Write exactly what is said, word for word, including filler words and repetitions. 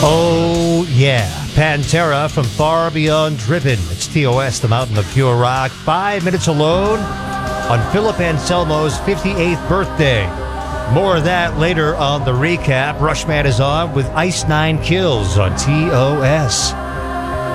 Oh, yeah. Pantera from Far Beyond Driven. It's T O S, the Mountain of Pure Rock. Five minutes alone on Philip Anselmo's fifty-eighth birthday. More of that later on the recap. Rushman is on with Ice Nine Kills on T O S.